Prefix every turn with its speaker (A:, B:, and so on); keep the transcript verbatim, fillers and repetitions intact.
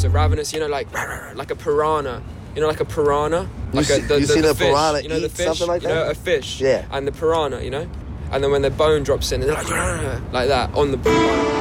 A: so ravenous, you know, like like a piranha. You know, like a piranha. Like
B: you
A: a, the,
B: you
A: the,
B: seen
A: the
B: a
A: fish,
B: piranha
A: you know, the
B: eat
A: fish,
B: something like
A: you
B: that?
A: know, a fish.
B: Yeah.
A: And the piranha, you know? And then when their bone drops in, they're like, like that on the piranha.